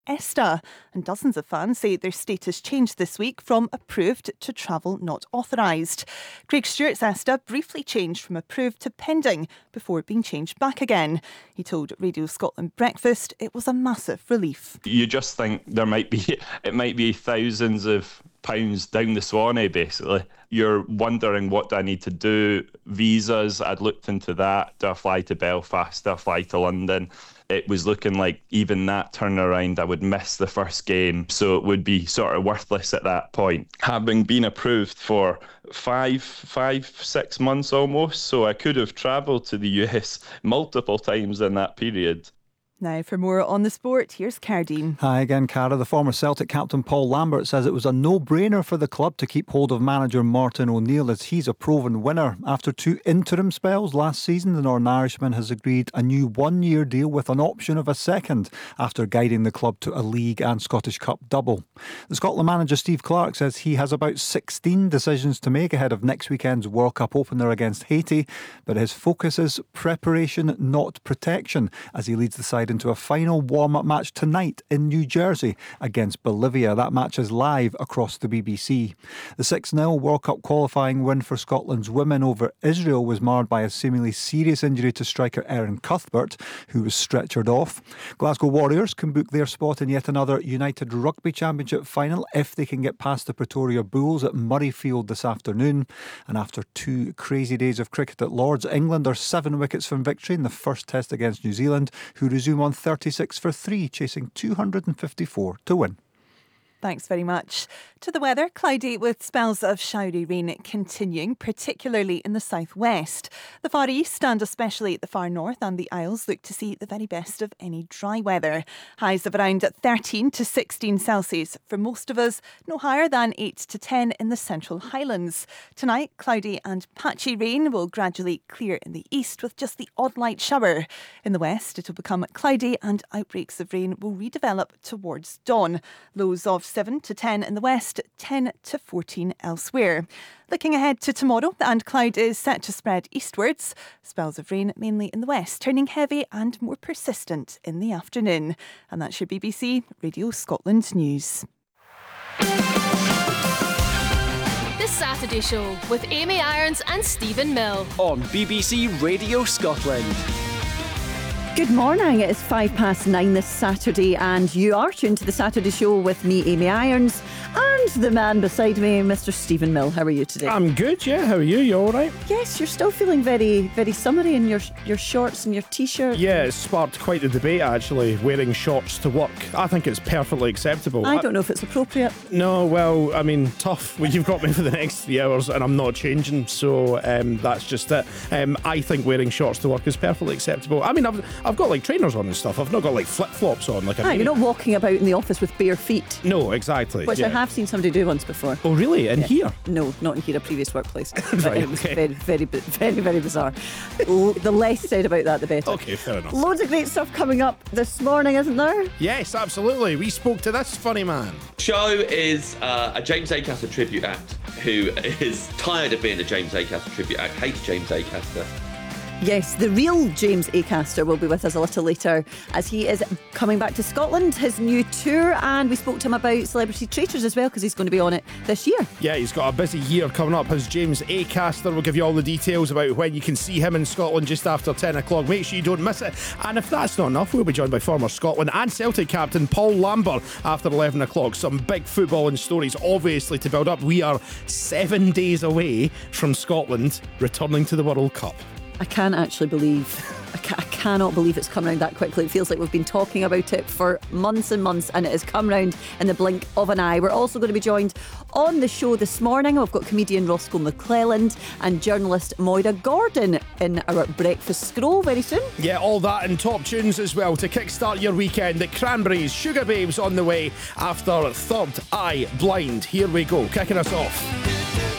ESTA, and dozens of fans say their status changed this week from approved to travel not authorised. Craig Stewart's ESTA briefly changed from approved to pending before being changed back again. He told Radio Scotland Breakfast it was a massive relief. You just think it might be thousands of pounds down the Swanee, basically. You're wondering, what do I need to do? Visas, I'd looked into that. Do I fly to Belfast? Do I fly to London? It was looking like even that turnaround, I would miss the first game, so it would be sort of worthless at that point. Having been approved for 6 months almost, so I could have travelled to the US multiple times in that period. Now, for more on the sport, here's Cardine. Hi again, Cara. The former Celtic captain Paul Lambert says it was a no-brainer for the club to keep hold of manager Martin O'Neill, as he's a proven winner. After 2 interim spells last season, the Northern Irishman has agreed a new 1-year deal with an option of a second after guiding the club to a League and Scottish Cup double. The Scotland manager Steve Clarke says he has about 16 decisions to make ahead of next weekend's World Cup opener against Haiti, but his focus is preparation, not protection, as he leads the side into a final warm-up match tonight in New Jersey against Bolivia. That match is live across the BBC. The 6-0 World Cup qualifying win for Scotland's women over Israel was marred by a seemingly serious injury to striker Erin Cuthbert, who was stretchered off. Glasgow Warriors can book their spot in yet another United Rugby Championship final if they can get past the Pretoria Bulls at Murrayfield this afternoon. And after 2 crazy days of cricket at Lords, England are 7 wickets from victory in the first test against New Zealand, who resume on 36 for 3, chasing 254 to win. Thanks very much. To the weather, cloudy with spells of showery rain continuing, particularly in the southwest. The Far East and especially the far north and the Isles look to see the very best of any dry weather. Highs of around 13 to 16 Celsius for most of us, no higher than 8 to 10 in the Central Highlands. Tonight, cloudy and patchy rain will gradually clear in the east with just the odd light shower. In the west, it will become cloudy and outbreaks of rain will redevelop towards dawn. Lows of 7 to 10 in the west, 10 to 14 elsewhere. Looking ahead to tomorrow, the and cloud is set to spread eastwards. Spells of rain mainly in the west, turning heavy and more persistent in the afternoon. And that's your BBC Radio Scotland News. The Saturday Show with Amy Irons and Stephen Mill on BBC Radio Scotland. Good morning, it's 9:05 this Saturday and you are tuned to the Saturday Show with me, Amy Irons, and the man beside me, Mr. Stephen Mill. How are you today? I'm good, yeah. How are you? You alright? Yes, you're still feeling very, very summery in your shorts and your t-shirt. Yeah, it sparked quite a debate actually, wearing shorts to work. I think it's perfectly acceptable. I don't know if it's appropriate. No, well, I mean, tough. Well, you've got me for the next 3 hours and I'm not changing, so that's just it. I think wearing shorts to work is perfectly acceptable. I mean, I've got like trainers on and stuff. I've not got like flip-flops on. You're not walking about in the office with bare feet. No, exactly. Which I have seen somebody do once before. Oh, really? In here? No, not in here, a previous workplace. Right, it was okay. very, very bizarre. The less said about that, the better. Okay, fair enough. Loads of great stuff coming up this morning, isn't there? Yes, absolutely. We spoke to this funny man. Show is a James Acaster tribute act who is tired of being a James Acaster tribute act, hates James Acaster. Yes, the real James Acaster will be with us a little later as he is coming back to Scotland, his new tour, and we spoke to him about Celebrity Traitors as well because he's going to be on it this year. Yeah, he's got a busy year coming up. His James Acaster will give you all the details about when you can see him in Scotland just after 10 o'clock. Make sure you don't miss it. And if that's not enough, we'll be joined by former Scotland and Celtic captain Paul Lambert after 11 o'clock. Some big footballing stories obviously to build up. We are 7 days away from Scotland returning to the World Cup. I can't actually believe, I cannot believe it's come round that quickly. It feels like we've been talking about it for months and months and it has come round in the blink of an eye. We're also going to be joined on the show this morning. We've got comedian Roscoe McClelland and journalist Moira Gordon in our breakfast scroll very soon. Yeah, all that and top tunes as well to kickstart your weekend. The Cranberries, Sugar Babes on the way after Third Eye Blind. Here we go, kicking us off.